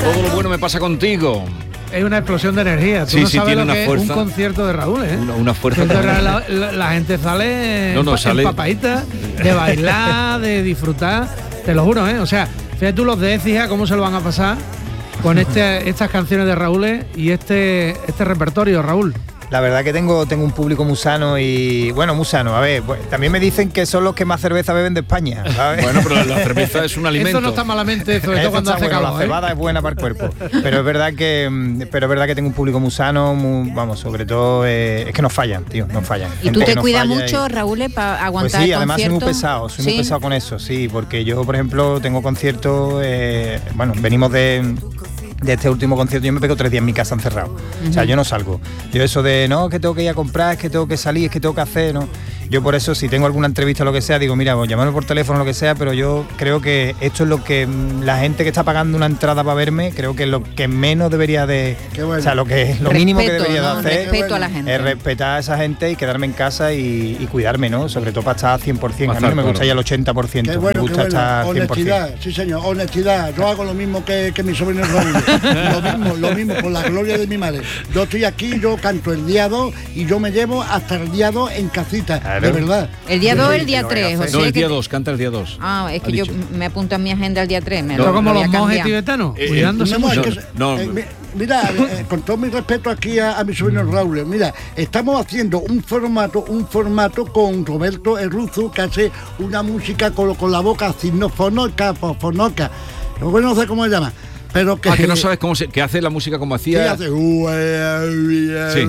Todo lo bueno me pasa contigo. Es una explosión de energía. Tú no sabes lo que es un concierto de Raúl, ¿eh? Una fuerza. La gente sale empapadita de bailar, de disfrutar, te lo juro, ¿eh? O sea, fíjate tú los de Écija cómo se lo van a pasar con estas canciones de Raúl y este repertorio, Raúl. La verdad que tengo un público muy sano y, bueno, muy sano. A ver, pues, también me dicen que son los que más cerveza beben de España, ¿sabes? Bueno, pero la cerveza es un alimento. Eso no está malamente, sobre todo cuando hace calor. La cebada es buena para el cuerpo. Pero es verdad que tengo un público muy sano, sobre todo es que nos fallan, tío, nos fallan. ¿Y tú te cuidas mucho, Raúl, para aguantar pues sí, el además concierto? soy muy pesado con eso, sí, porque yo, por ejemplo, tengo conciertos, venimos de este último concierto, yo me pego 3 días en mi casa encerrado. O sea, yo no salgo. Yo eso de, no, que tengo que ir a comprar, es que tengo que salir, es que tengo que hacer, ¿no? Yo por eso, si tengo alguna entrevista o lo que sea, digo, mira, pues llámame por teléfono o lo que sea, pero yo creo que esto es lo que la gente que está pagando una entrada para verme, creo que es lo que menos debería de... Bueno. O sea, lo mínimo que debería de hacer respeto a la gente. Es respetar a esa gente y quedarme en casa y cuidarme, ¿no? Sobre todo para estar al 100%, a mí no me gusta ya el 80%. Qué bueno, me gusta estar 100%. Honestidad, sí señor, honestidad. Yo hago lo mismo que mi sobrino Raúl. Lo mismo, por la gloria de mi madre. Yo estoy aquí, yo canto el día 2 y yo me llevo hasta el día 2 en casita, de verdad. ¿El día 2 o el día 3? No, el día 2, canta el día 2. Ah, es que yo me apunto a mi agenda el día 3. Pero como los monjes tibetanos, cuidándose mucho. Mira, con todo mi respeto aquí a mi sobrino Raúl, mira, estamos haciendo un formato con Roberto el Ruso, que hace una música con la boca fonoca, no sé cómo se llama. Pero que no sabes que hace la música como hacía. Sí, hace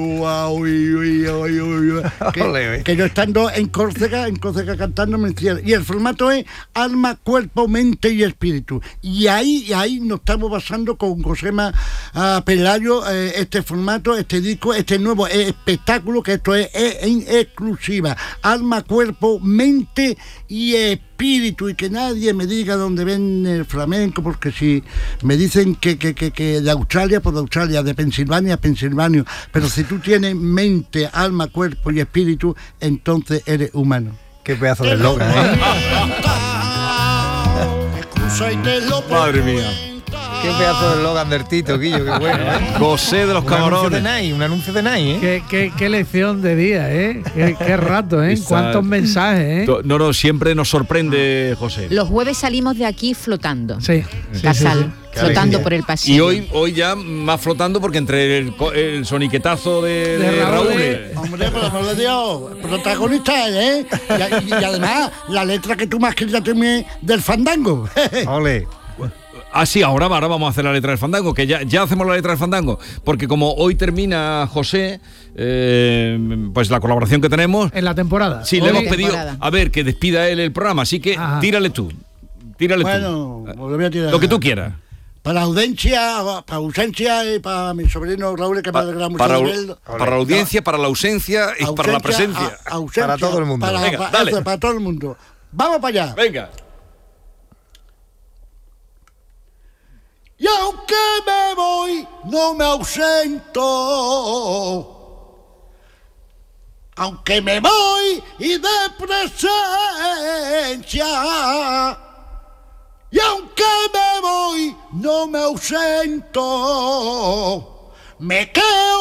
que yo estando en Córcega cantando me decía, y el formato es alma, cuerpo, mente y espíritu. Y ahí nos estamos basando con Josema Pelayo, este formato, este disco, este nuevo espectáculo, que esto es en exclusiva. Alma, cuerpo, mente y espíritu, y que nadie me diga dónde ven el flamenco, porque si me dicen que de Australia, pues de Australia, de Pensilvania, pero si tú tienes mente, alma, cuerpo y espíritu, entonces eres humano. Qué pedazo de eslogan, ¿eh? Madre mía. Qué pedazo de eslogan del Tito, Guillo, qué bueno, ¿eh? José de los Camarones. Un anuncio de Nike, ¿eh? Qué lección de día, ¿eh? Qué rato, ¿eh? Cuántos mensajes, ¿eh? No, siempre nos sorprende, José. Los jueves salimos de aquí flotando. Sí. Casal. Sí. Flotando por el pasillo. Y hoy ya más flotando, porque entre el soniquetazo de Raúl. Hombre, por amor de Dios, protagonista, ¿eh? Y además, la letra que tú me has escrito también del fandango. Ole. Ah, sí, ahora vamos a hacer la letra del fandango, que ya hacemos la letra del fandango, porque como hoy termina José, pues la colaboración que tenemos en la temporada. Sí, le hemos pedido, a ver, que despida él el programa, así que tírale tú. Bueno, lo voy a tirar. Lo que tú quieras. Para ausencia y para mi sobrino Raúl, que me alegra mucho. Para la audiencia, para la ausencia y para la presencia. Para todo el mundo. Venga, dale. Para todo el mundo. Vamos para allá. Venga. Y aunque me voy, no me ausento. Aunque me voy y de presencia. Y aunque me voy, no me ausento. Me quedo